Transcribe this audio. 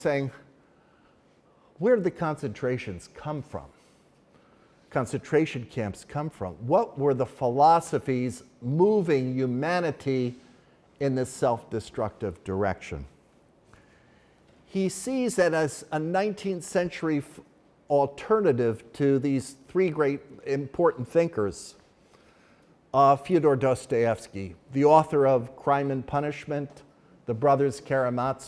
saying, where did the concentrations come from? Concentration camps come from? What were the philosophies moving humanity in this self-destructive direction? He sees that as a 19th century alternative to these three great important thinkers. Fyodor Dostoevsky, the author of Crime and Punishment, The Brothers Karamazov,